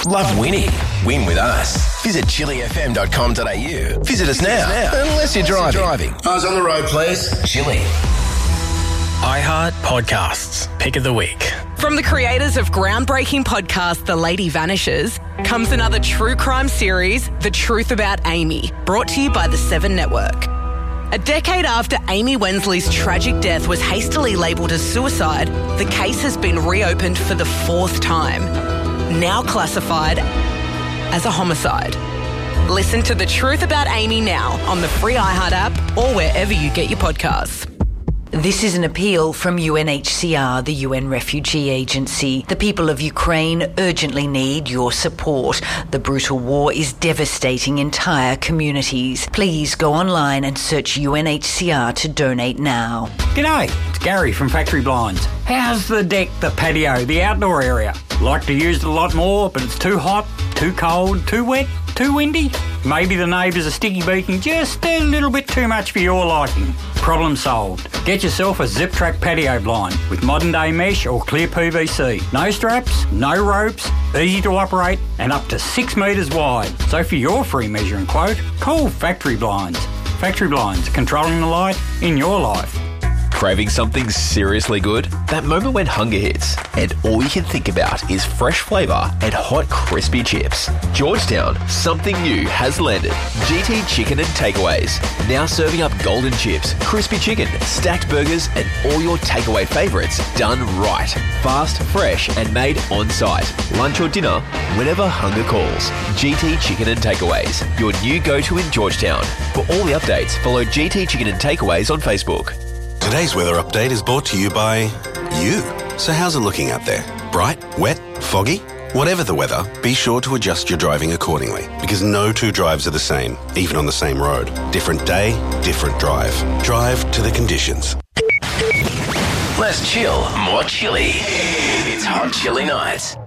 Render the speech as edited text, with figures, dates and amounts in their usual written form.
Love winning? Win with us. Visit chilifm.com.au. Visit us now. Unless you're driving. Eyes on the road, please. Chili. iHeart Podcasts. Pick of the week. From the creators of groundbreaking podcast The Lady Vanishes comes another true crime series, The Truth About Amy, brought to you by the Seven Network. A decade after Amy Wensley's tragic death was hastily labelled as suicide, the case has been reopened for the fourth time, now classified as a homicide. Listen to The Truth About Amy now on the free iHeart app or wherever you get your podcasts. This is an appeal from UNHCR, the UN Refugee Agency. The people of Ukraine urgently need your support. The brutal war is devastating entire communities. Please go online and search UNHCR to donate now. G'day, it's Gary from Factory Blinds. How's the deck, the patio, the outdoor area? Like to use it a lot more, but it's too hot, too cold, too wet, too windy? Maybe the neighbours are sticky beaking just a little bit too much for your liking. Problem solved. Get yourself a Zip Track patio blind with modern day mesh or clear PVC. No straps, no ropes, easy to operate and up to 6 metres wide. So for your free measuring quote, call Factory Blinds. Factory Blinds, controlling the light in your life. Craving something seriously good? That moment when hunger hits and all you can think about is fresh flavour and hot crispy chips. Georgetown, something new has landed. GT Chicken and Takeaways. Now serving up golden chips, crispy chicken, stacked burgers and all your takeaway favourites done right. Fast, fresh and made on site. Lunch or dinner, whenever hunger calls. GT Chicken and Takeaways, your new go-to in Georgetown. For all the updates, follow GT Chicken and Takeaways on Facebook. Today's weather update is brought to you by you. So how's it looking out there? Bright? Wet? Foggy? Whatever the weather, be sure to adjust your driving accordingly because no two drives are the same, even on the same road. Different day, different drive. Drive to the conditions. Less chill, more chilly. It's Hot Chili Nights.